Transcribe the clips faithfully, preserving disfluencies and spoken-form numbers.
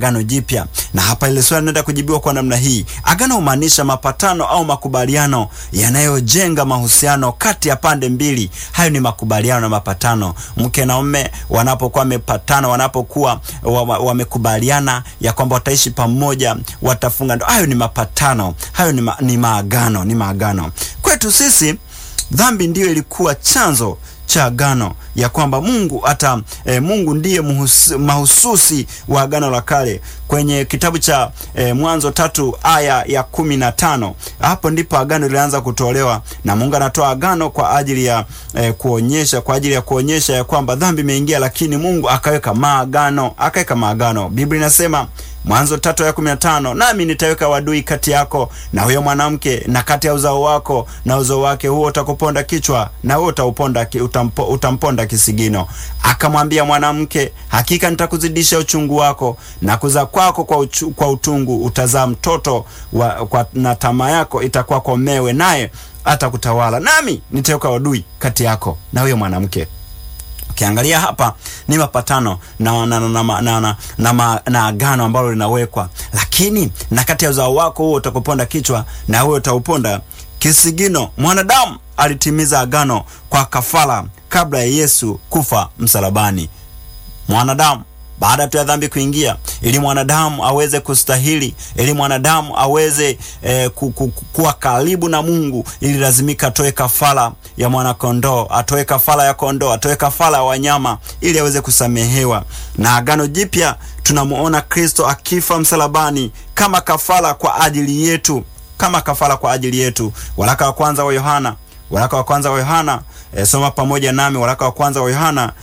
Agano Jipya. Na hapa ile swali linaenda kujibiwa kwa namna hii. Agano humaanisha mapatano au makubaliano yanayojenga mahusiano kati ya pande mbili. Hayo ni makubaliano na mapatano. Mke na mume wanapokuwa wamepatana, wanapokuwa wamekubaliana wa, wa ya kwamba wataishi pamoja, watafunga ndoa. Hayo ni mapatano. Hayo ni, ma, ni maagano, ni maagano. Kwetu sisi dhambi ndiyo ilikuwa chanzo cha agano, ya kwamba Mungu ata e, Mungu ndiye muhusi, mahususi wa agano la kale. Kwenye kitabu cha e, Mwanzo tatu aya ya kumi na tano, hapo ndipo agano lilianza kutolewa, na Mungu anatoa agano kwa ajili ya e, kuonyesha kwa ajili ya kuonyesha ya kwamba dhambi imeingia, lakini Mungu akaweka maagano, akaweka maagano. Biblia inasema Mwanzo tatu ya kumi na tano, nami nitaweka wadui kati yako na huyo mwanamke, na kati ya uzao wako na uzao wake, huo utakuponda kichwa na huo utauponda utampo, utamponda kisigino. Akamwambia mwanamke, hakika nitakuzidisha uchungu wako, na kuzaa kwako kwa, uchu, kwa utungu utazaa mtoto wa, kwa, na tamaa yako itakuwa kwa mewe, naye atakutawala. Nami nitaweka wadui kati yako na huyo mwanamke. Ukiangalia hapa ni mapatano na na na na, na, na, na, na agano ambalo linawekwa, lakini na kati ya uzao wako huo utakuponda kichwa na huo utauponda kisigino. Mwanadamu alitimiza agano kwa kafara kabla ya Yesu kufa msalabani. Mwanadamu baada tu ya dhambi kuingia, ili mwanadamu aweze kustahili, ili mwanadamu aweze eh, ku, ku, kuwa karibu na Mungu, ili lazimika atoe kafara ya mwana kondoo, atoe kafara ya kondoo, atoe kafara ya wanyama, ili aweze kusamehewa. Na agano jipya tunamuona Kristo akifa msalabani kama kafara kwa ajili yetu, kama kafara kwa ajili yetu. Waraka wa kwanza wa Yohana, waraka wa kwanza wa Yohana, e, soma pamoja nami waraka wa kwanza wa Yohana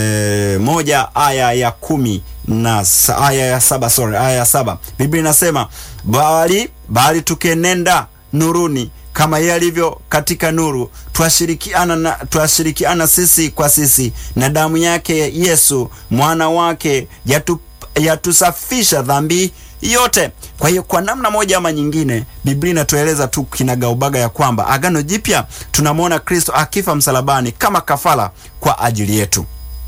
e, moja aya ya kumi na aya ya saba, sorry, aya ya saba. Biblia inasema, bali bali tukenenda nuruni kama yeye alivyo katika nuru, tuashirikiana na tuashirikiana sisi kwa sisi, na damu yake Yesu mwana wake yatu yatusafisha dhambi yote. Kwa hiyo kwa namna moja ama nyingine, Biblia inatueleza tu kinagaubaga ya kwamba agano jipya tunamwona Kristo akifa msalabani kama kafara kwa ajili yetu.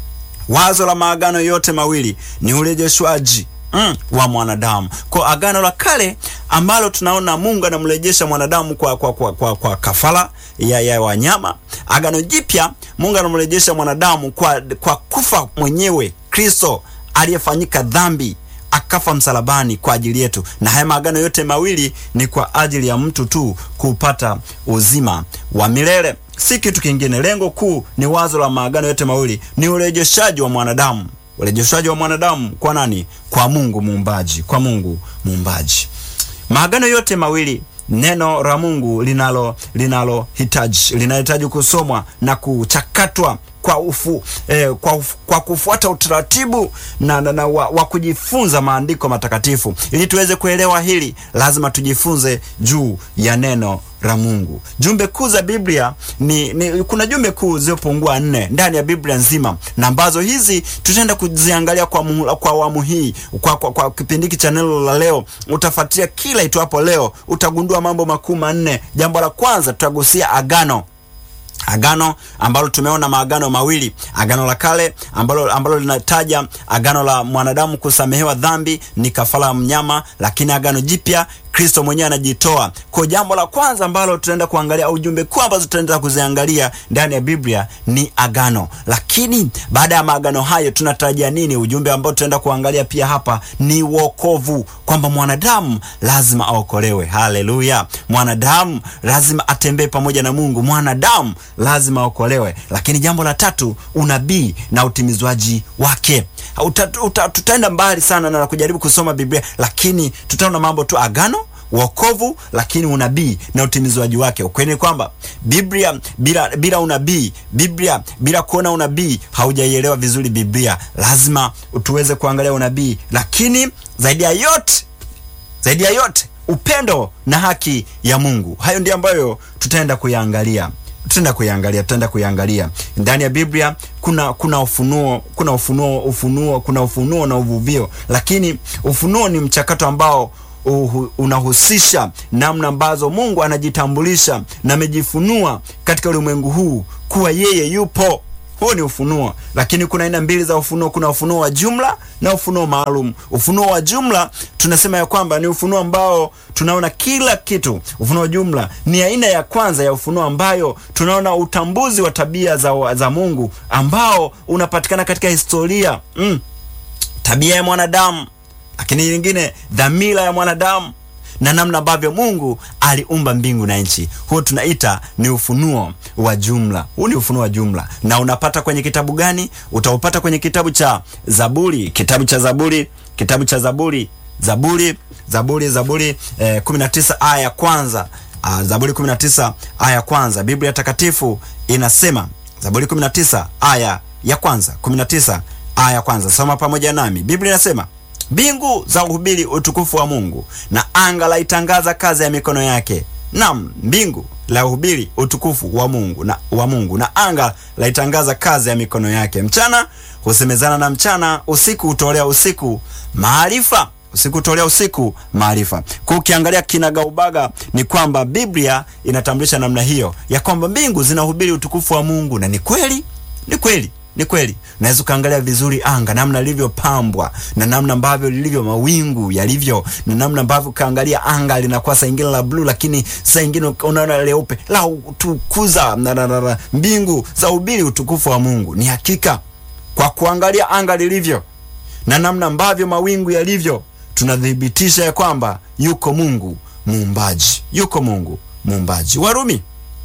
Wazo la maagano yote mawili ni urejeshwaji mm, wa mwanadamu. Kwa agano la kale ambalo tunaona Mungu anamrejesha mwanadamu kwa kwa kwa, kwa, kwa kafara ya, ya wanyama, agano jipya Mungu anamrejesha mwanadamu kwa kwa kufa mwenyewe, Kristo aliyefanyika dhambi akafa msalabani kwa ajili yetu. Na haya maagano yote mawili ni kwa ajili ya mtu tu kupata uzima wa milele, si kitu kingine. Lengo kuu ni wazo la maagano yote mawili ni urejeshaji wa mwanadamu. Urejeshaji wa mwanadamu kwa nani? Kwa Mungu muumbaji, kwa Mungu muumbaji. Maagano yote mawili, neno la Mungu linalo linalo hitaji linahitaji kusomwa na kuchakatwa kwa ufu, eh, kwa, ufu, kwa kufuata utaratibu na, na, na wa, wa kujifunza maandiko matakatifu. Ili tuweze kuelewa hili, lazima tujifunze juu ya neno la Mungu. Jumbe kuu za Biblia ni, ni kuna jumbe kuu zilizopungua nne ndani ya Biblia nzima, na ambazo hizi tutaenda kuziangalia kwa muhula, kwa awamu hii kwa, kwa, kwa kipindi cha neno la leo. Utafuatia kila itwapo leo, utagundua mambo makuu manne. Jambo la kwanza, tutagusia agano. Agano ambalo tumeona maagano mawili, agano la kale ambalo ambalo linataja agano la mwanadamu kusamehewa dhambi, ni kafara ya mnyama, lakini agano jipya Kristo mwenyewe anajitoa. Kwa jambo la kwanza ambalo tutaenda kuangalia, au jumbe kuu ambazo tutaenda kuziangalia ndani ya Biblia ni agano. Lakini baada ya maagano hayo tunatarajia nini? Ujumbe ambao tutaenda kuangalia pia hapa ni wokovu, kwamba mwanadamu lazima aokolewe. Haleluya! Mwanadamu lazima atembee pamoja na Mungu, mwanadamu lazima aokolewe. Lakini jambo la tatu, unabii na utimizwaji wake. Uta, uta, tutaenda mbali sana na kujaribu kusoma Biblia, lakini tutaona mambo tu: agano, wokovu, lakini unabii na utimizwaji wake. Ukweli ni kwamba Biblia bila bila unabii, Biblia bila kuona unabii, haujaielewa vizuri Biblia. Lazima tuweze kuangalia unabii, lakini zaidi ya yote, zaidi ya yote upendo na haki ya Mungu. Hayo ndio ambayo tutaenda kuyaangalia. Tutaenda kuiangalia, tutaenda kuiangalia. Ndani ya Biblia kuna kuna ufunuo, kuna ufunuo, ufunuo, kuna ufunuo na uvuvio. Lakini ufunuo ni mchakato ambao uh, unahusisha namna ambazo Mungu anajitambulisha na amejifunua katika ulimwengu huu kuwa yeye yupo. Huo ni ufunuo. Lakini kuna aina mbili za ufunuo. Kuna ufunuo wa jumla na ufunuo maalum. Ufunuo wa jumla tunasema ya kwamba ni ufunuo ambao tunaona kila kitu. Ufunuo wa jumla ni aina ya kwanza ya ufunuo ambayo tunaona utambuzi wa tabia za, za Mungu ambao unapatikana katika historia. Mm. Tabia ya mwanadamu, lakini nyingine dhamira ya mwanadamu na namna ambavyo Mungu aliumba mbingu na nchi. Huo tunaita ni ufunuo wa jumla. Huu ni ufunuo wa jumla. Na unapata kwenye kitabu gani? Utaupata kwenye kitabu cha Zaburi, kitabu cha Zaburi, kitabu cha Zaburi, Zaburi, Zaburi, Zaburi eh, kumi na tisa aya ya kwanza. Uh, Zaburi kumi na tisa aya ya kwanza. Biblia takatifu inasema, Zaburi kumi na tisa aya ya kwanza, kumi na tisa aya ya kwanza. Soma pamoja nami. Biblia inasema, mbingu za uhubiri utukufu wa Mungu, na anga la itangaza kazi ya mikono yake. Naam, mbingu la uhubiri utukufu wa Mungu na wa Mungu, na anga la itangaza kazi ya mikono yake. Mchana husemezana na mchana, usiku utolea usiku maarifa. Usiku utolea usiku maarifa. Kwa ukiangalia kinagaubaga ni kwamba Biblia inatambulisha namna hiyo ya kwamba mbingu zinahubiri utukufu wa Mungu, na ni kweli, ni kweli. Ni kweli. Unaweza ukaangalia vizuri anga namna lilivyopambwa, na namna ambavyo lilivyo mawingu yalivyo, na namna ambavyo kaangalia anga linakuwa saa nyingine la blue, lakini saa nyingine unaona leupe, la utukuza na, na, na, na. Mbingu za ubiri utukufu wa Mungu. Ni hakika kwa kuangalia anga lilivyo na namna ambavyo mawingu yalivyo, tunadhibitisha ya kwamba yuko Mungu muumbaji. Yuko Mungu muumbaji. Warumi,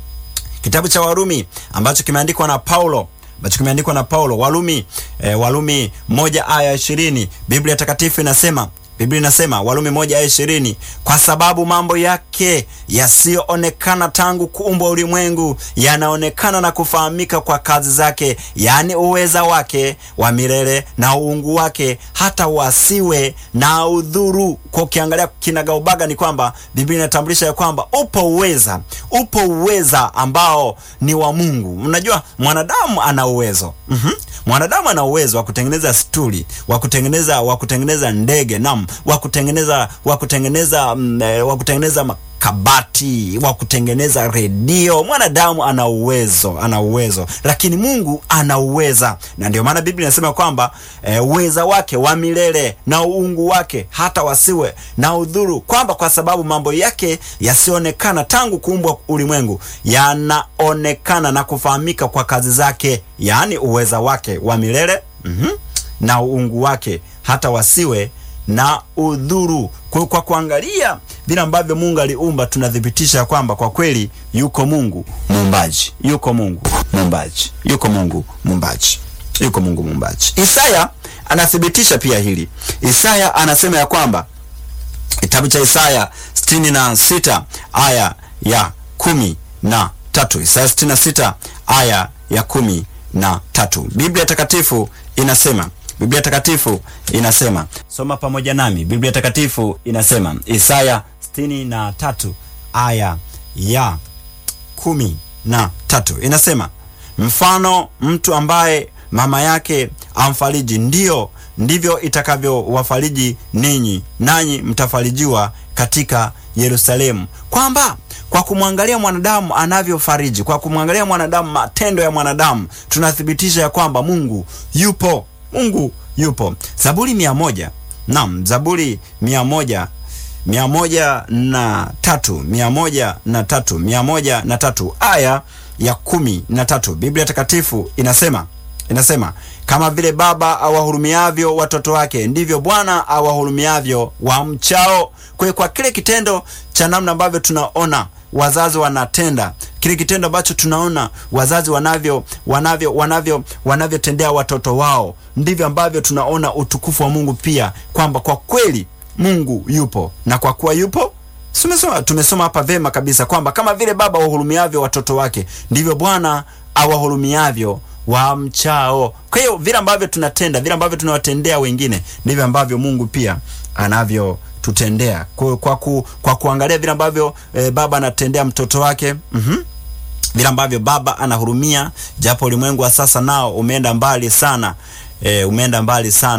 kitabu cha Warumi ambacho kimeandikwa na Paulo ambacho kimeandikwa na Paulo, Warumi eh, Warumi moja aya ishirini. Biblia takatifu inasema, Biblia inasema Warumi moja aya ishirini, kwa sababu mambo yake yasiyoonekana tangu kuumbwa ulimwengu yanaonekana na kufahamika kwa kazi zake, yani uweza wake wa milele na uungu wake, hata wasiwe na udhuru. Kwa ukiangalia kinagaubaga ni kwamba Biblia inatambulisha ya kwamba upo uweza, upo uweza ambao ni wa Mungu. Mnajua mwanadamu ana uwezo. Mhm. Mwanadamu ana uwezo wa kutengeneza stuli, wa kutengeneza wa kutengeneza ndege, nam, wa kutengeneza wa kutengeneza mm, wa kutengeneza kabati, wa kutengeneza redio. Mwanadamu ana uwezo, ana uwezo, lakini Mungu ana uweza. Na ndio maana Biblia inasema kwamba e, uweza wake wa milele na uungu wake hata wasiwe na udhuru, kwamba kwa sababu mambo yake yasionekana tangu kuumbwa ulimwengu yanaonekana na kufahamika kwa kazi zake, yani uweza wake wa milele mm-hmm, na uungu wake hata wasiwe na udhuru. Kwa, kwa kuangalia vile ambavyo Mungu aliumba, tunadhibitisha kwamba kwa kweli yuko Mungu muumbaji. Yuko Mungu muumbaji. Yuko Mungu muumbaji. Yuko Mungu muumbaji. Isaya anathibitisha pia hili. Isaya anasema ya kwamba, kitabu cha Isaya sitini na sita aya ya kumi na tatu. Isaya sitini na sita aya ya kumi na tatu. Biblia takatifu inasema, Biblia takatifu inasema, soma pamoja nami. Biblia takatifu inasema, Isaya sitini na tatu aya ya kumi na tatu inasema, mfano mtu ambaye mama yake amfariji, ndio ndivyo itakavyo wafariji ninyi, nanyi mtafarijiwa katika Yerusalemu. Kwamba kwa kumwangalia mwanadamu anavyofariji, kwa kumwangalia mwanadamu, matendo ya mwanadamu, tunathibitisha ya kwamba Mungu yupo. Mungu yupo. Zaburi mia moja. Naam, Zaburi mia moja, mia moja na tatu, mia moja na tatu, mia moja na tatu aya ya kumi na tatu. Biblia takatifu inasema, inasema, kama vile baba awahurumiavyo watoto wake, ndivyo Bwana awahurumiavyo wamchao. Kwa kwa kile kitendo cha namna ambavyo tunaona wazazi wanatenda, kile kitendo ambacho tunaona wazazi wanavyo wanavyo wanavyo wanavyotendea watoto wao, ndivyo ambavyo tunaona utukufu wa Mungu pia, kwamba kwa kweli Mungu yupo. Na kwa kuwa yupo, tumesoma tumesoma hapa vema kabisa kwamba kama vile baba awahurumiavyo watoto wake, ndivyo Bwana awahurumiavyo wamchao. Kwa hiyo vile ambavyo tunatenda, vile ambavyo tunawatendea wengine, ndivyo ambavyo Mungu pia anavyo tutendea. Kwa, kwa, ku, kwa kuangalia vile ambavyo e, baba anatendea mtoto wake, mhm, vile ambavyo baba anahurumia, japo ulimwengu wa sasa nao umeenda mbali sana, e, umeenda mbali sana,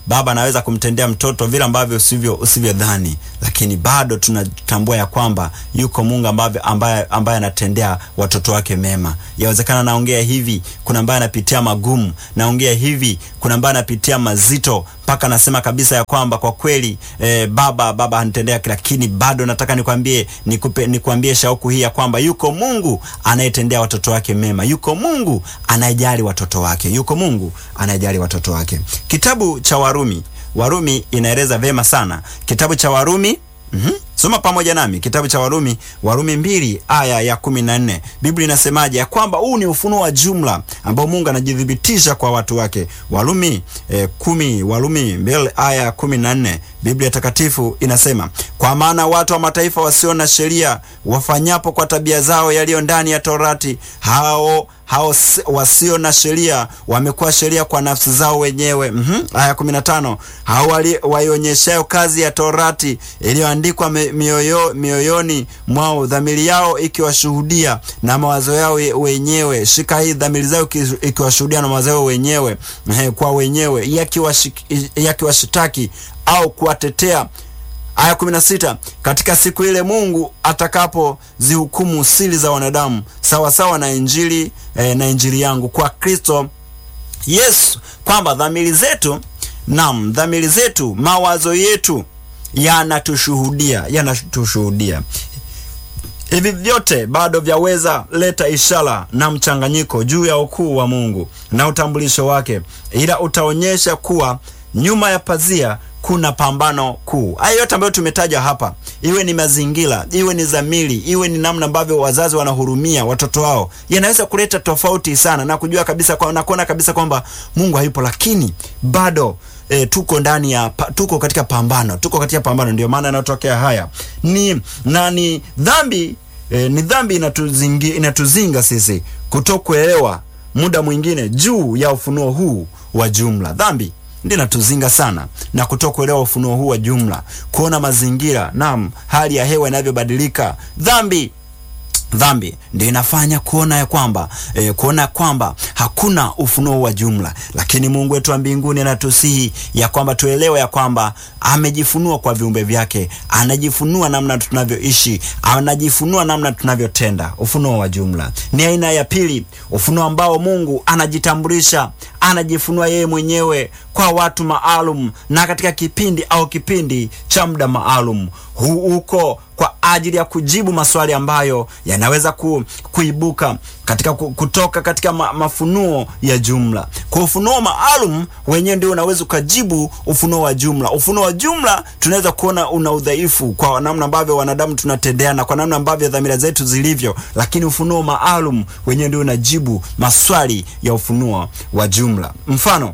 baba anaweza kumtendea mtoto vile ambavyo usivyo usivyodhani, lakini bado tunatambua ya kwamba yuko Mungu ambaye ambaye ambaye anatendea watoto wake mema. Yawezekana naongea hivi, kuna ambaye anapitia magumu, naongea hivi, kuna ambaye anapitia mazito, mpaka nasema kabisa ya kwamba kwa kweli eh, baba baba anatendea, lakini bado nataka nikwambie nikupe nikwambie shauku hii ya kwamba yuko Mungu anayetendea watoto wake mema. Yuko Mungu anayejali watoto wake. Yuko Mungu anayejali watoto wake. Kitabu cha Warumi, Warumi inaeleza vema sana. Kitabu cha Warumi, mhm, soma pamoja nami kitabu cha Warumi, Warumi mbili aya ya kumi na nne. Biblia inasemaje? Ya kwamba huu ni ufunuo wa jumla ambao Mungu anajidhibitisha kwa watu wake. Warumi eh, kumi, Warumi mbili aya ya kumi na nne. Biblia takatifu inasema, kwa maana watu wa mataifa wasio na sheria wafanyapo kwa tabia zao yaliyo ndani ya Torati, hao hao wasio na sheria wamekuwa sheria kwa nafsi zao wenyewe. Mhm. Aya kumi na tano, hao waionyeshayo kazi ya Torati iliyoandikwa mioyo mioyoni mwao, dhamiri yao ikiwashuhudia na mawazo yao wenyewe. Shika hii, dhamiri zao ikiwashuhudia na mawazo yao wenyewe kwa wenyewe, yakiwashitaki au kuwatetea. Aya kumi na sita, katika siku ile Mungu atakapo zihukumu siri za wanadamu sawa sawa na injili eh, na injili yangu kwa Kristo Yesu, kwamba dhamiri zetu, naam, dhamiri zetu, mawazo yetu yanatushuhudia, yanatushuhudia. Hivi vyote bado vyaweza leta ishara na mchanganyiko juu ya ukuu wa Mungu na utambulisho wake, ila utaonyesha kuwa nyuma ya pazia kuna pambano kuu. Haya yote ambayo tumetaja hapa, iwe ni mazingira, iwe ni dhamiri, iwe ni namna ambavyo wazazi wanahurumia watoto wao, yanaweza kuleta tofauti sana na kujua kabisa kwa, na kuona kabisa kwamba Mungu hayupo, lakini bado E, tuko ndani ya pa, tuko katika pambano, tuko katika pambano. Ndio maana yanatokea haya ni na ni dhambi e, ni dhambi inatuzingi, inatuzinga sisi kutokuelewa muda mwingine juu ya ufunuo huu wa jumla. Dhambi ndio inatuzinga sana na kutokuelewa ufunuo huu wa jumla, kuona mazingira, naam, hali ya hewa inavyobadilika. Dhambi Dhambi ndio inafanya kuona ya kwamba eh, kuona kwamba hakuna ufunuo wa jumla. Lakini Mungu wetu wa mbinguni anatusihi ya kwamba tuelewe ya kwamba amejifunua kwa viumbe vyake, anajifunua namna tunavyoishi, anajifunua namna tunavyotenda. Ufunuo wa jumla ni aina ya pili, ufunuo ambao Mungu anajitambulisha, anajifunua yeye mwenyewe kwa watu maalum na katika kipindi au kipindi cha muda maalum. Huu uko kwa ajili ya kujibu maswali ambayo yanaweza ku, kuibuka katika kutoka katika ma, mafunuo ya jumla. Kwa ufunuo maalum wenyewe ndio unaweza kujibu ufunuo wa jumla. Ufunuo wa jumla tunaweza kuona una udhaifu kwa namna ambavyo wanadamu tunatendeana, kwa namna ambavyo dhamira zetu zilivyo, lakini ufunuo maalum wenyewe ndio unajibu maswali ya ufunuo wa jumla. Mfano,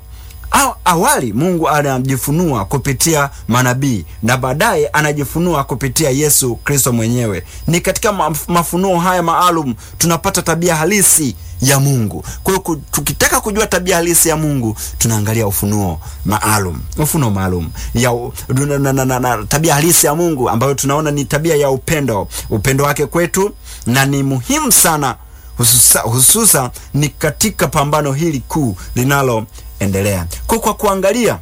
awali Mungu anajifunua kupitia manabii na baadaye anajifunua kupitia Yesu Kristo mwenyewe. Ni katika mafunuo haya maalum tunapata tabia halisi ya Mungu. Kwa hiyo tukitaka kujua tabia halisi ya Mungu, tunaangalia ufunuo maalum. Ufunuo maalum ya na, na, na, na, tabia halisi ya Mungu ambayo tunaona ni tabia ya upendo, upendo wake kwetu, na ni muhimu sana hususa, hususa ni katika pambano hili kuu linalo endelea. Kwa kwa kuangalia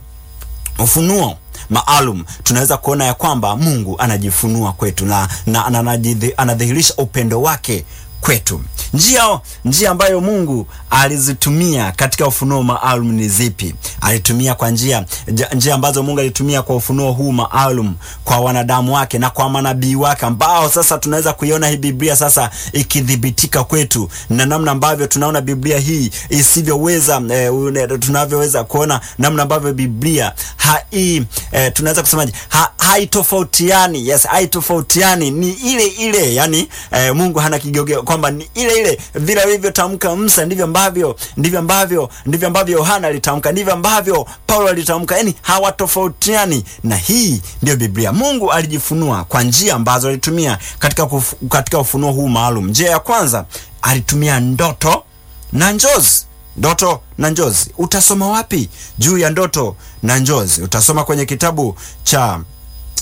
ufunuo maalum tunaweza kuona ya kwamba Mungu anajifunua kwetu na, na, na, na anadhihirisha upendo wake kwetu. Njia njia ambayo Mungu alizitumia katika ufunuo maalum ni zipi? Alitumia kwa njia njia ambazo Mungu alitumia kwa ufunuo huu maalum kwa wanadamu wake na kwa manabii wake, ambao sasa tunaweza kuiona hii Biblia sasa ikidhibitika kwetu, na namna ambavyo tunaona Biblia hii isivyoweza eh, tunavyoweza kuona namna ambavyo Biblia hai eh, tunaweza kusemaje, ha, haitofautiani. Yes, haitofautiani, ni ile ile. Yani eh, Mungu hana kigogeo, kwamba ni ile ile vile alivyotamka Musa ndivyo ambavyo ndivyo ambavyo ndivyo ambavyo Yohana alitamka, ndivyo ambavyo Paulo alitamka. Yani hawatofautiani, na hii ndio Biblia. Mungu alijifunua kwa njia ambazo alitumia katika kufu, katika ufunuo huu maalum. Njia ya kwanza, alitumia ndoto na njozi. Ndoto na njozi. Utasoma wapi juu ya ndoto na njozi? Utasoma kwenye kitabu cha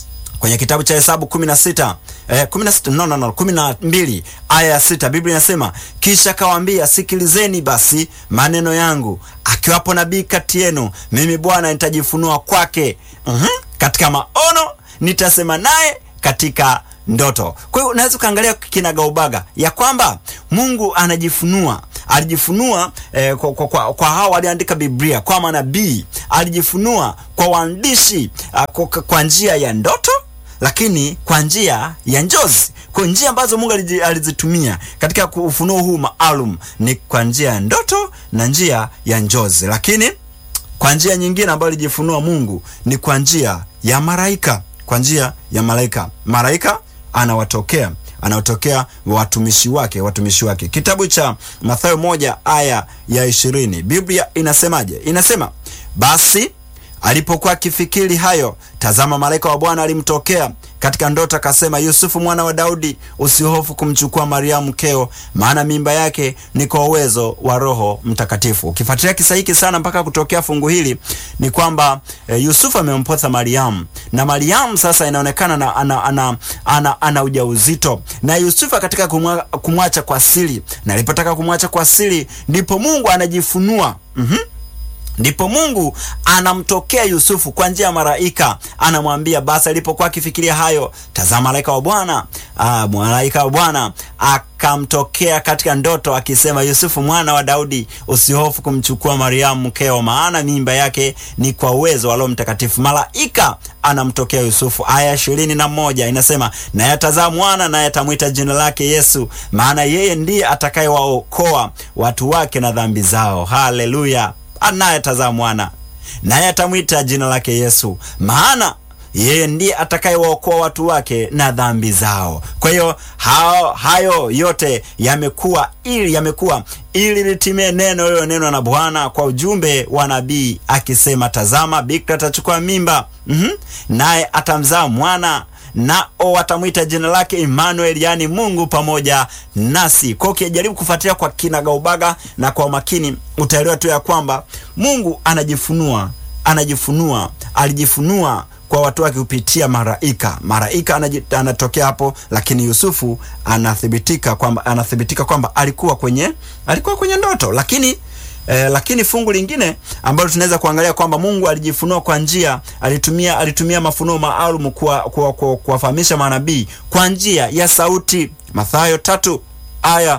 Kwenye kitabu cha Hesabu kumi na sita eh, kumi na sita no no no kumi na mbili aya ya sita, Biblia inasema, kisha kawaambia, sikilizeni basi maneno yangu, akiwapo nabii kati yenu, mimi Bwana nitajifunua kwake. Mhm, katika maono, nitasema naye katika ndoto. Kwa hiyo unaweza kaangalia kinagaubaga ya kwamba Mungu anajifunua, alijifunua eh, kwa, kwa, kwa, kwa hao waliandika Biblia, kwa manabii, alijifunua kwa waandishi uh, kwa, kwa njia ya ndoto, lakini kwa njia ya njozi. Kwa njia ambazo Mungu alizitumia katika ufunuo huu maalum ni kwa njia ya ndoto na njia ya njozi. Lakini kwa njia nyingine ambayo alijifunua Mungu ni kwa njia ya malaika, kwa njia ya malaika. Malaika anawatokea anaotokea watumishi wake watumishi wake. Kitabu cha Mathayo moja aya ya ishirini, Biblia inasemaje? Inasema, basi alipokuwa akifikiri hayo, tazama, malaika wa Bwana alimtokea katika ndoto, akasema, Yusufu mwana wa Daudi, usihofu kumchukua Mariamu mkeo, maana mimba yake ni kwa uwezo wa Roho Mtakatifu. Ukifuatilia kisa hiki sana mpaka kutokea fungu hili, ni kwamba e, Yusufu amempotha Mariamu, na Mariamu sasa inaonekana na ana ana, ana, ana ujauzito, na Yusufu katika kumwacha kwa siri, na alipotaka kumwacha kwa siri ndipo Mungu anajifunua. Mhm. Ndipo Mungu anamtokea Yusufu kwa njia ya malaika, anamwambia, basi alipokuwa akifikiria hayo, tazama, malaika wa Bwana ah malaika wa Bwana akamtokea katika ndoto, akisema, Yusufu mwana wa Daudi, usihofu kumchukua Mariamu mkeo, maana mimba yake ni kwa uwezo wa Roho Mtakatifu. Malaika anamtokea Yusufu. Aya ishirini na moja inasema, naye atazaa mwana, naye atamwita jina lake Yesu, maana yeye ndiye atakayewaokoa watu wake na dhambi zao. Haleluya! Naye atazaa mwana, naye atamwita jina lake Yesu, maana yeye ndiye atakayewaokoa watu wake na dhambi zao. Kwa hiyo hao hayo yote yamekuwa ili yamekuwa ili litimie neno hilo neno na Bwana kwa ujumbe wa nabii, akisema, tazama, bikira atachukua mimba, mhm, naye atamzaa mwana, na o atamwita jina lake Emmanuel, yani Mungu pamoja nasi. Kwa hiyo ukijaribu kufuatilia kwa kinagaubaga na kwa makini, utaelewa tu ya kwamba Mungu anajifunua anajifunua alijifunua kwa watu wake kupitia malaika. Malaika anatokea hapo, lakini Yusufu anathibitika kwamba anathibitika kwamba alikuwa kwenye alikuwa kwenye ndoto. Lakini Eh, lakini fungu lingine ambalo tunaweza kuangalia kwamba Mungu alijifunua kwa njia, alitumia alitumia mafunuo maalum kwa kuwafahamisha manabii kwa njia ya sauti. Mathayo tatu aya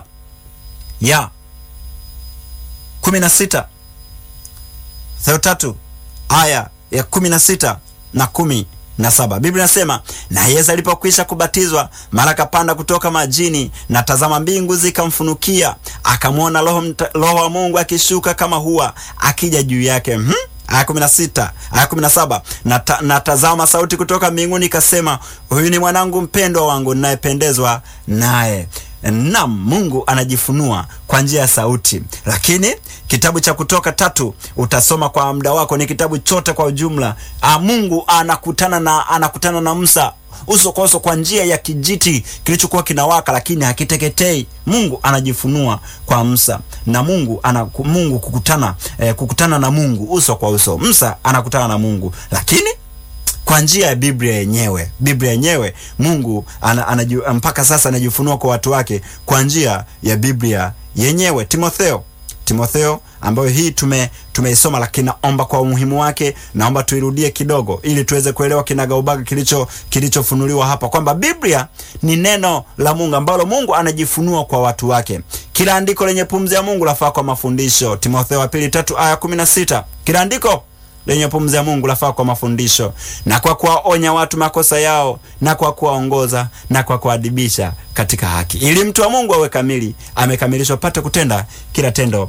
ya kumi na sita. Mathayo tatu aya ya kumi na sita na kumi na saba. Biblia inasema, na Yesu alipokwisha kubatizwa, mara kapanda kutoka majini, na tazama, mbingu zikamfunukia, akamwona roho roho wa Mungu akishuka kama hua, akija juu yake. Mhm. Aya kumi na sita, aya kumi na saba, na, ta, na tazama, sauti kutoka mbinguni ikasema, huyu ni mwanangu mpendwa wangu, ninayependezwa naye. Naam, Mungu anajifunua kwa njia ya sauti. Lakini kitabu cha Kutoka tatu utasoma kwa muda wako, ni kitabu chote kwa ujumla. A, Mungu anakutana na anakutana na Musa uso kwa uso kwa njia ya kijiti kilichokuwa kinawaka lakini hakiteketei. Mungu anajifunua kwa Musa, na Mungu ana Mungu kukutana eh, kukutana na Mungu uso kwa uso. Musa anakutana na Mungu, lakini kwa njia ya Biblia yenyewe. Biblia yenyewe Mungu ana, ana, mpaka sasa anajifunua kwa watu wake kwa njia ya Biblia yenyewe. Timotheo Timotheo ambayo hii tume tumeisoma, lakini naomba kwa umuhimu wake naomba tuirudie kidogo ili tuweze kuelewa kinagaubaga kilicho kilichofunuliwa hapa, kwamba Biblia ni neno la Mungu ambalo Mungu anajifunua kwa watu wake. Kila andiko lenye pumzi ya Mungu lafaa kwa mafundisho. Timotheo wa pili tatu aya kumi na sita. Kila andiko lenye pumzi ya Mungu lafaa kwa mafundisho, na kwa kuwaonya watu makosa yao, na kwa kuwaongoza, na kwa kuadibisha katika haki, ili mtu wa Mungu awe kamili, amekamilishwa pate kutenda kila tendo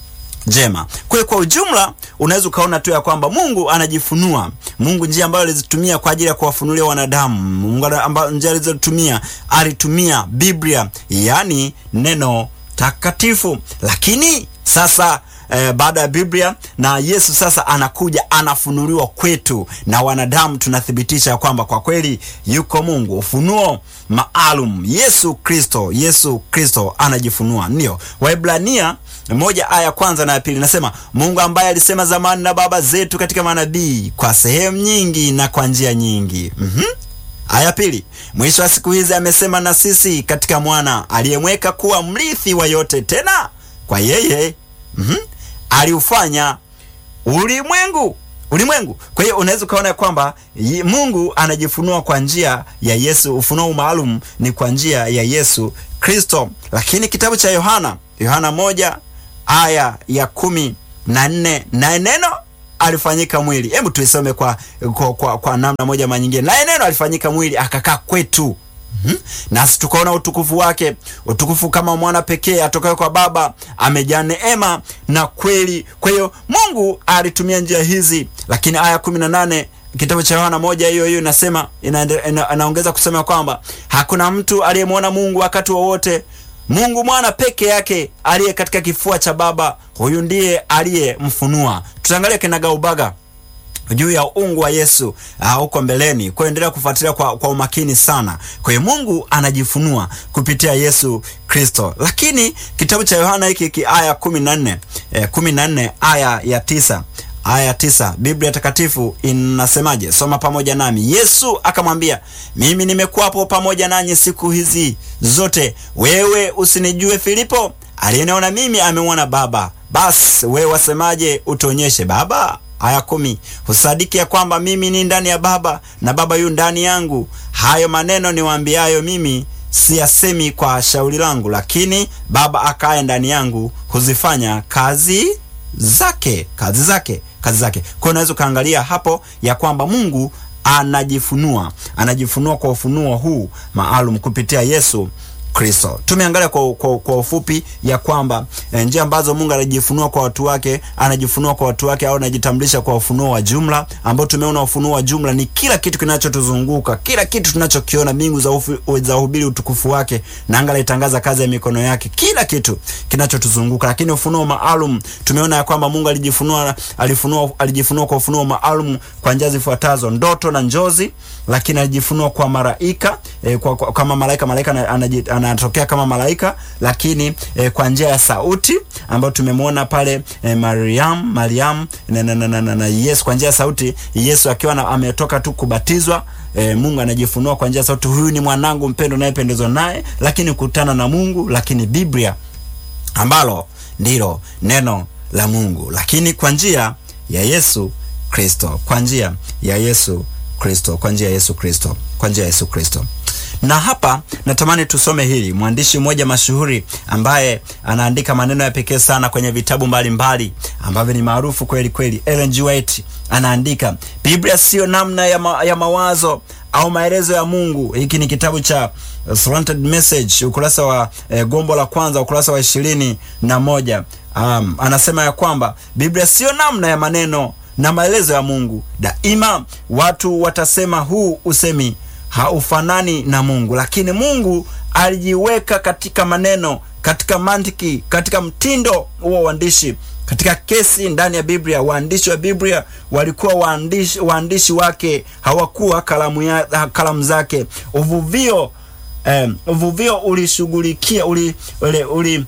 jema. Kwa kwa ujumla unaweza ukaona tu ya kwamba Mungu anajifunua. Mungu njia ambayo alizitumia kwa ajili ya kuwafunulia wanadamu, Mungu ambayo njia alizotumia alitumia Biblia, yani neno takatifu. Lakini sasa Eh, baada ya Biblia na Yesu sasa anakuja, anafunuliwa kwetu, na wanadamu tunathibitisha kwamba kwa kweli yuko Mungu. Ufunuo maalum, Yesu Kristo, Yesu Kristo anajifunua. Ndio Waebrania moja aya kwanza na ya pili nasema, Mungu ambaye alisema zamani na baba zetu katika manabii kwa sehemu nyingi na kwa njia nyingi. Mhm. Aya pili, mwisho wa siku hizi amesema na sisi katika mwana aliyemweka kuwa mrithi wa yote, tena kwa yeye mm-hmm, aliufanya ulimwengu ulimwengu. Kwa hiyo unaweza ukaona kwamba Mungu anajifunua kwa njia ya Yesu. Ufunuo maalum ni kwa njia ya Yesu Kristo. Lakini kitabu cha Yohana Yohana moja aya ya kumi na nne, naye neno alifanyika mwili. Hebu tuisome kwa, kwa, kwa, kwa namna moja ama nyingine. Naye neno alifanyika mwili akakaa kwetu, mm-hmm, nasi tukaona utukufu wake, utukufu kama mwana pekee atokaye kwa Baba, amejaa neema na kweli. Kwa hiyo Mungu alitumia njia hizi. Lakini aya kumi na nane kitabu cha Yohana moja hiyo hiyo inasema, inaongeza kusema kwamba hakuna mtu aliyemwona Mungu wakati wowote. Mungu mwana peke yake aliye katika kifua cha Baba, huyu ndiye aliyemfunua. Tutaangalia kinagaubaga juu ya uungu wa Yesu huko uh, mbeleni. Kwa endelea kufuatilia kwa, kwa umakini sana. Kwa hiyo Mungu anajifunua kupitia Yesu Kristo. Lakini kitabu cha Yohana hiki ki aya kumi na nne eh, kumi na nne aya ya tisa aya tisa, Biblia Takatifu inasemaje? Soma pamoja nami. Yesu akamwambia, mimi nimekuwapo pamoja nanyi siku hizi zote, wewe usinijue Filipo? Aliyeniona mimi amemwona Baba. Basi wewe wasemaje, utuonyeshe Baba? Aya kumi, husadiki ya kwamba mimi ni ndani ya Baba na Baba yu ndani yangu? Hayo maneno niwaambiayo mimi siyasemi kwa shauri langu, lakini Baba akaye ndani yangu huzifanya kazi zake kazi zake kazi zake. Kwa hiyo unaweza kaangalia hapo ya kwamba Mungu anajifunua anajifunua kwa ufunuo huu maalum kupitia Yesu Kristo. Tumeangalia kwa, kwa, kwa ufupi ya kwamba e, njia ambazo Mungu anajifunua kwa watu wake, anajifunua kwa watu wake au anajitambulisha kwa ufunuo wa jumla, ambao tumeona ufunuo wa jumla ni kila kitu kinachotuzunguka, kila kitu tunachokiona, mbingu za ufi, za uhubiri utukufu wake, na anga itangaza kazi ya mikono yake, kila kitu kinachotuzunguka. Lakini ufunuo maalum tumeona ya kwamba Mungu alijifunua alifunua alijifunua kwa ufunuo maalum kwa njia zifuatazo: ndoto na njozi. Lakini alijifunua kwa malaika e, kwa, kwa, kama malaika malaika anaji, anatokea kama malaika. Lakini e, kwa njia ya sauti ambayo tumemwona pale e, Mariam Mariam na, na, na, na, na, na Yesu, kwa njia ya sauti Yesu akiwa ametoka tu kubatizwa, e, Mungu anajifunua kwa njia ya sauti, huyu ni mwanangu mpendwa ninayependezwa naye. Lakini kukutana na Mungu. Lakini Biblia ambalo ndilo neno la Mungu, lakini kwa njia ya Yesu Kristo, kwa njia ya Yesu Kristo, kwa njia ya Yesu Kristo, kwa njia ya Yesu Kristo. Na hapa natamani tusome hili. Mwandishi mmoja mashuhuri ambaye anaandika maneno ya pekee sana kwenye vitabu mbalimbali ambavyo ni maarufu kweli kweli, Ellen G. White anaandika, Biblia sio namna ya, ma, ya mawazo au maelezo ya Mungu. Hiki ni kitabu cha Slanted Message, ukurasa wa eh, gombo la kwanza, ukurasa wa ishirini na moja. Um, anasema ya kwamba Biblia sio namna ya maneno na maelezo ya Mungu. Daima watu watasema huu usemi haufanani na Mungu, lakini Mungu alijiweka katika maneno, katika mantiki, katika mtindo wa uandishi. Katika kesi ndani ya Biblia, waandishi wa Biblia walikuwa waandishi, waandishi wake hawakuwa kalamu ya kalamu zake. Uvuvio eh, uvuvio ulishughulikia uli uli, uli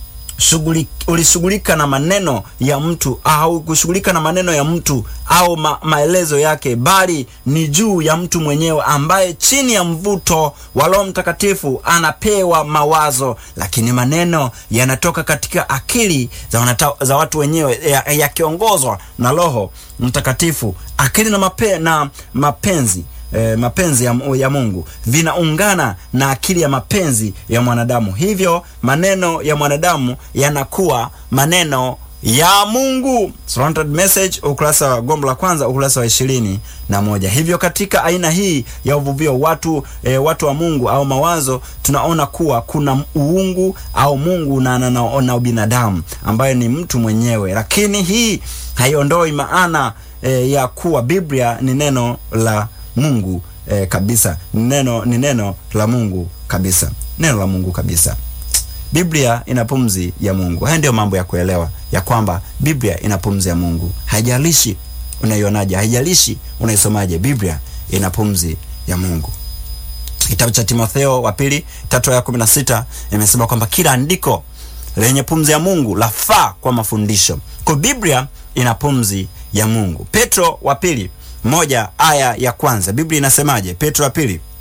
ulishughulika na maneno ya mtu au kushughulika na maneno ya mtu au ma, maelezo yake, bali ni juu ya mtu mwenyewe ambaye chini ya mvuto wa Roho Mtakatifu anapewa mawazo. Lakini maneno yanatoka katika akili za, wanata, za watu wenyewe yakiongozwa ya na Roho Mtakatifu. Akili na, mape, na mapenzi E, mapenzi ya, ya Mungu vinaungana na akili ya mapenzi ya mwanadamu. Hivyo maneno ya mwanadamu yanakuwa maneno ya Mungu. Slanted Message, ukurasa wa gombo la kwanza, ukurasa wa ishirini na moja. Hivyo katika aina hii ya uvuvio watu e, watu wa Mungu au mawazo, tunaona kuwa kuna uungu au Mungu na na, na, na binadamu ambaye ni mtu mwenyewe. Lakini hii haiondoi maana e, ya kuwa Biblia ni neno la Mungu eh, kabisa. Neno ni neno la Mungu kabisa. Neno la Mungu kabisa. Biblia ina pumzi ya Mungu. Haya ndio mambo ya kuelewa ya kwamba Biblia ina pumzi ya Mungu. Haijalishi unaionaje, haijalishi unaisomaje, Biblia ina pumzi ya Mungu. Kitabu cha Timotheo wa pili tatu ya kumi na sita imesema kwamba kila andiko lenye pumzi ya Mungu lafaa kwa mafundisho. Kwa Biblia ina pumzi ya Mungu. Petro wa pili moja aya ya kwanza, Biblia inasemaje? Petro wa pili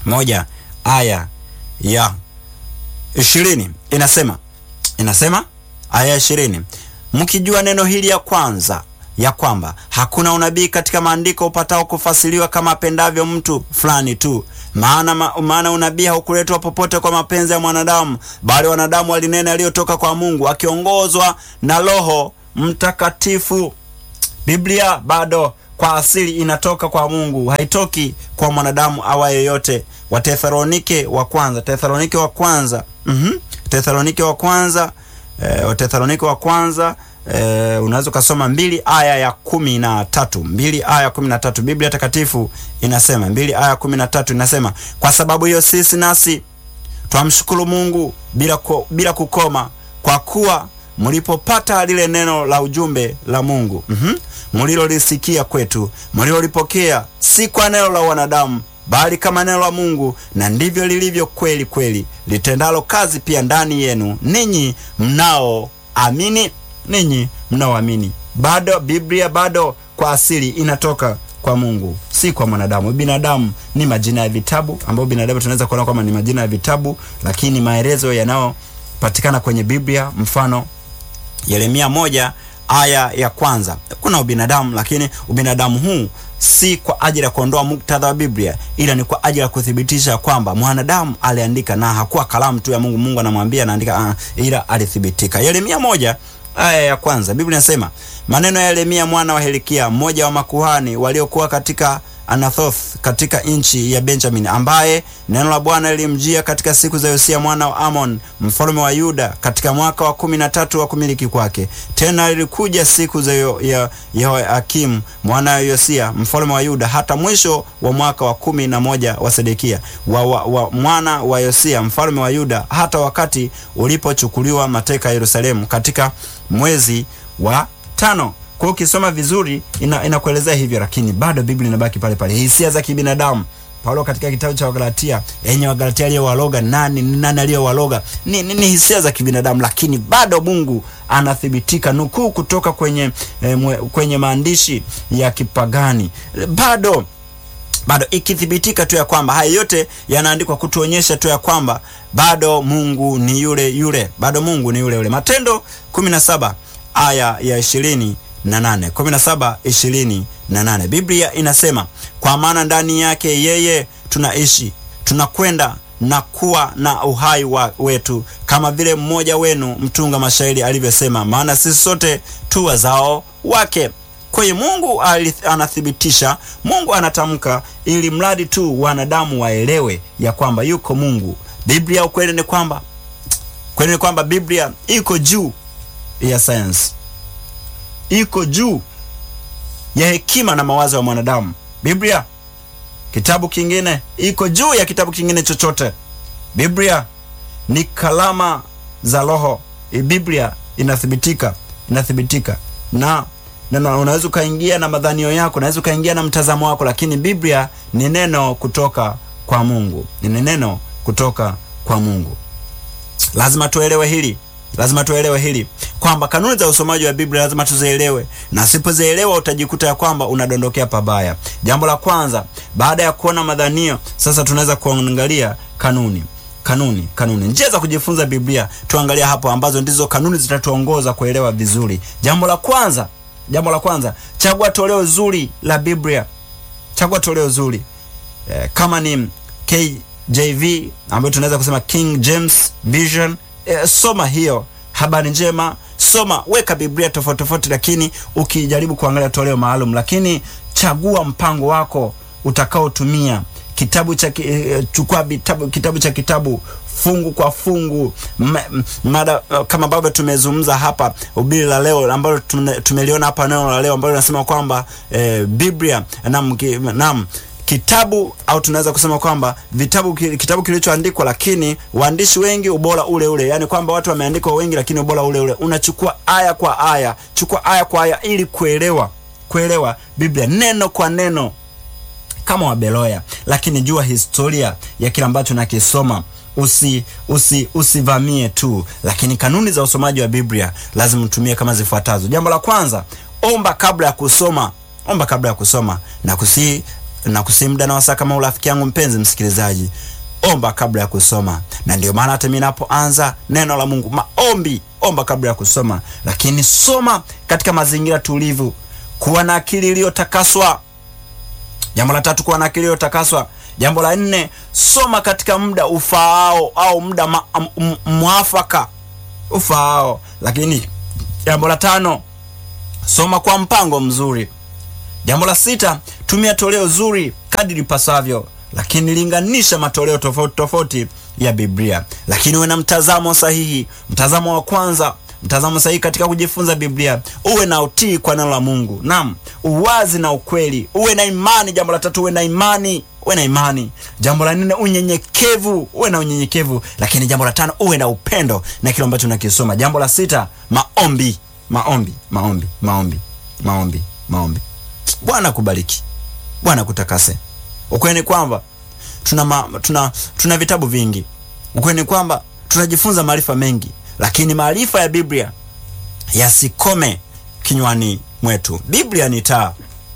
moja aya ya ishirini inasema inasema aya ya ishirini, mkijua neno hili ya kwanza, ya kwamba hakuna unabii katika maandiko upatao kufasiriwa kama apendavyo mtu fulani tu. Maana ma, maana unabii haukuletwa popote kwa mapenzi ya mwanadamu, bali wanadamu walinena yaliyotoka kwa Mungu akiongozwa na Roho Mtakatifu. Biblia bado kwa asili inatoka kwa Mungu, haitoki kwa mwanadamu awaye yote. Wathesalonike wa kwanza, Thesalonike wa kwanza, mhm, Thesalonike wa kwanza, eh, Wathesalonike wa kwanza, eh, unaweza kusoma mbili aya ya kumi na tatu, mbili aya ya kumi na tatu. Biblia takatifu inasema, mbili aya ya kumi na tatu inasema, kwa sababu hiyo sisi nasi twamshukuru Mungu bila ku, bila kukoma, kwa kuwa mlipopata lile neno la ujumbe la Mungu, mhm, mlilolisikia kwetu, mlilolipokea si kwa neno la wanadamu, bali kama neno la Mungu, na ndivyo lilivyo kweli kweli, litendalo kazi pia ndani yenu ninyi mnao amini, ninyi mnaoamini. Bado Biblia bado kwa asili inatoka kwa Mungu, si kwa mwanadamu. Binadamu ni majina ya vitabu, ambao binadamu tunaweza kuona kama ni majina ya vitabu, lakini maelezo yanayopatikana kwenye Biblia, mfano Yeremia moja aya ya kwanza, kuna ubinadamu, lakini ubinadamu huu si kwa ajili ya kuondoa muktadha wa Biblia, ila ni kwa ajili ya kuthibitisha kwamba mwanadamu aliandika na hakuwa kalamu tu ya Mungu. Mungu anamwambia anaandika, uh, ila alithibitika. Yeremia moja aya ya kwanza, Biblia inasema, maneno ya Yeremia mwana wa Hilkia, mmoja wa makuhani waliokuwa katika Anathoth katika nchi ya Benjamin, ambaye neno la Bwana lilimjia katika siku za Yosia mwana wa Amon mfalme wa Yuda, katika mwaka wa kumi na tatu wa kumiliki kwake. Tena lilikuja siku za Yehoyakim mwana wa Yosia mfalme wa Yuda, hata mwisho wa mwaka wa kumi na moja wa Sedekia wa, wa, wa mwana wa Yosia mfalme wa Yuda, hata wakati ulipochukuliwa mateka Yerusalemu katika mwezi wa tano. Kwa ukisoma vizuri ina, inakuelezea hivyo, lakini bado Biblia inabaki pale pale. Hisia za kibinadamu. Paulo katika kitabu cha Wagalatia, enye Wagalatia aliyowaloga nani nani aliyowaloga ni, ni, ni hisia za kibinadamu, lakini bado Mungu anathibitika. Nukuu kutoka kwenye eh, mwe, kwenye maandishi ya kipagani. Bado bado ikithibitika tu ya kwamba haya yote yanaandikwa kutuonyesha tu ya kwamba bado Mungu ni yule yule, bado Mungu ni yule yule. Matendo kumi na saba aya ya ishirini na nane, kumi na saba ishirini na nane, Biblia inasema, kwa maana ndani yake yeye tunaishi, tunakwenda na kuwa na uhai wa wetu, kama vile mmoja wenu mtunga mashairi alivyosema, maana sisi sote tu wazao wake. Kwa hiyo Mungu anathibitisha, Mungu anatamka, ili mradi tu wanadamu waelewe ya kwamba yuko Mungu. Biblia, ukweli ni kwamba kweli ni kwamba Biblia iko juu ya science, iko juu ya hekima na mawazo ya mwanadamu. Biblia, kitabu kingine, iko juu ya kitabu kingine chochote. Biblia ni kalama za Roho. Biblia inathibitika, inathibitika na na unaweza ukaingia na madhanio yako, unaweza ukaingia na mtazamo wako, lakini Biblia ni neno kutoka kwa Mungu, ni neno kutoka kwa Mungu. Lazima tuelewe hili. Lazima tuelewe hili kwamba kanuni za usomaji wa Biblia lazima tuzielewe, na usipozielewa utajikuta ya kwamba unadondokea pabaya. Jambo la kwanza, baada ya kuona madhanio, sasa tunaweza kuangalia kanuni. Kanuni, kanuni. Njia za kujifunza Biblia tuangalia hapo, ambazo ndizo kanuni zitatuongoza kuelewa vizuri. Jambo la kwanza, jambo la kwanza, chagua toleo zuri la Biblia. Chagua toleo zuri. Eh, kama ni K J V ambayo tunaweza kusema King James Version, E, soma hiyo. Habari njema, soma, weka Biblia tofauti tofauti, lakini ukijaribu kuangalia toleo maalum. Lakini chagua mpango wako utakaotumia. Kitabu cha e, chukua kitabu, kitabu cha kitabu, fungu kwa fungu. M, mada kama ambavyo tumezungumza hapa, ubiri la leo ambalo tumeliona hapa, neno la leo ambalo linasema kwamba e, Biblia nam, nam kitabu, au tunaweza kusema kwamba vitabu, kitabu kilichoandikwa lakini waandishi wengi, ubora ule ule. Yani kwamba watu wameandikwa wengi lakini ubora ule ule. Unachukua aya kwa aya, chukua aya kwa aya ili kuelewa kuelewa Biblia neno kwa neno kama Wabeloya, lakini jua historia ya kila ambacho nakisoma. Usi usi usivamie tu, lakini kanuni za usomaji wa Biblia lazima mtumie kama zifuatazo. Jambo la kwanza, omba kabla ya kusoma. Omba kabla ya kusoma, na kusi na kusimda na wasaa kama urafiki yangu mpenzi msikilizaji, omba kabla ya kusoma. Na ndio maana hata mimi ninapoanza neno la Mungu, maombi, omba kabla ya kusoma, lakini soma katika mazingira tulivu, kuwa na akili iliyotakaswa. Jambo la tatu, kuwa na akili iliyotakaswa. Jambo la nne, soma katika muda ufaao au muda mwafaka ufaao. Lakini jambo la tano, soma kwa mpango mzuri. Jambo la sita, tumia toleo zuri kadiri pasavyo, lakini linganisha matoleo tofauti tofauti ya Biblia, lakini uwe na mtazamo sahihi. Mtazamo wa kwanza, mtazamo sahihi katika kujifunza Biblia, uwe na utii kwa neno la Mungu. Naam, uwazi na ukweli, uwe na imani. Jambo la tatu, uwe na imani, uwe na imani. Jambo la nne, unyenyekevu, uwe na unyenyekevu. Lakini jambo la tano, uwe na upendo na kile ambacho unakisoma. Jambo la sita, maombi, maombi, maombi, maombi, maombi, maombi. Bwana kubariki, Bwana kutakase. Ukweli ni kwamba tuna, ma, tuna tuna vitabu vingi. Ukweli ni kwamba tunajifunza maarifa mengi, lakini maarifa ya Biblia yasikome kinywani mwetu. Biblia ni taa,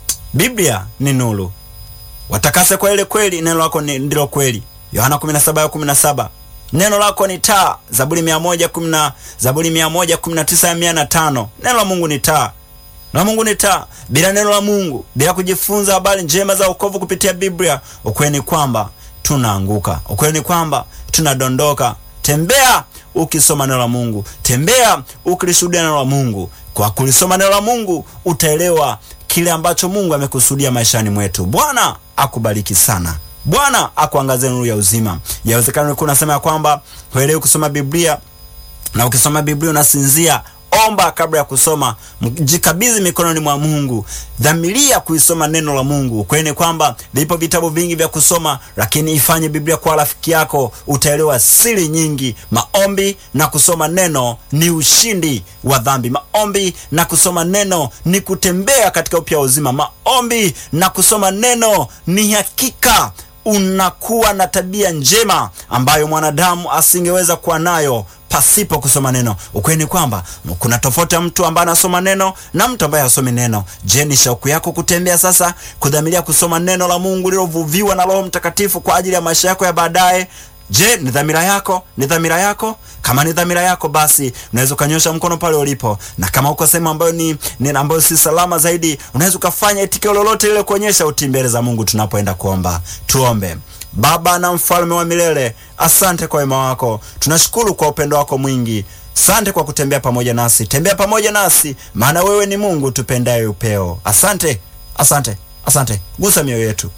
Biblia ni nuru. Watakase kwa ile kweli, neno lako ni ndilo kweli. Yohana kumi na saba kumi na saba. Neno lako ni taa. Zaburi mia moja kumi, Zaburi mia moja kumi na tisa ya mia na tano. Neno la Mungu ni taa. Na Mungu ni taa. Bila neno la Mungu, bila kujifunza habari njema za wokovu kupitia Biblia, ukweli ni kwamba tunaanguka. Ukweli ni kwamba tunadondoka. Tembea ukisoma neno la Mungu. Tembea ukilishuhudia neno la Mungu. Kwa kulisoma neno la Mungu utaelewa kile ambacho Mungu amekusudia maishani mwetu. Bwana akubariki sana. Bwana akuangazie nuru ya uzima. Yawezekana ulikuwa unasema ya kwamba huelewi kusoma Biblia, na ukisoma Biblia unasinzia. Omba kabla ya kusoma. Jikabidhi mikononi mwa Mungu. Dhamiria kuisoma neno la Mungu. Kwani kwamba vipo vitabu vingi vya kusoma, lakini ifanye Biblia kwa rafiki yako, utaelewa siri nyingi. Maombi na kusoma neno ni ushindi wa dhambi. Maombi na kusoma neno ni kutembea katika upya uzima. Maombi na kusoma neno ni hakika unakuwa na tabia njema ambayo mwanadamu asingeweza kuwa nayo pasipo kusoma neno. Ukweli ni kwamba kuna tofauti ya mtu ambaye anasoma neno na mtu ambaye hasomi neno. Je, ni shauku yako kutembea sasa kudhamiria kusoma neno la Mungu lilovuviwa na Roho Mtakatifu kwa ajili ya maisha yako ya baadaye? Je, ni dhamira yako? Ni dhamira yako? Kama ni dhamira yako, basi unaweza ukanyosha mkono pale ulipo. Na kama uko sehemu ambayo ni, ni ambayo si salama zaidi, unaweza ukafanya itikio lolote ile kuonyesha utii mbele za Mungu tunapoenda kuomba. Tuombe. Baba na mfalme wa milele, asante kwa wema wako. Tunashukuru kwa upendo wako mwingi. Asante kwa kutembea pamoja nasi. Tembea pamoja nasi, maana wewe ni Mungu tupendaye upeo. Asante, asante, asante. Gusa mioyo yetu,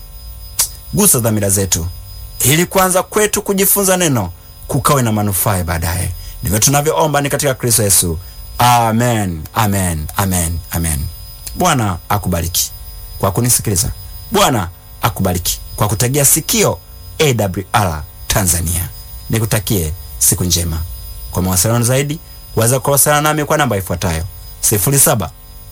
gusa dhamira zetu, ili kwanza kwetu kujifunza neno kukawe na manufaa baadaye. Ndivyo tunavyoomba ni katika Kristo Yesu. Amen, amen, amen, amen. Bwana akubariki kwa kunisikiliza. Bwana akubariki kwa kutegea sikio A W R Tanzania. Nikutakie siku njema. Kwa mawasiliano zaidi, waweza kuwasiliana nami kwa namba ifuatayo: sifuri saba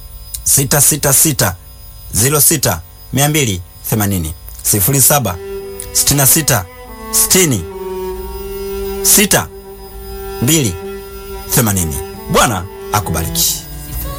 sita sita sita ziro sita mia mbili themanini, sifuri saba sita sita sita sita mbili themanini. Bwana akubariki.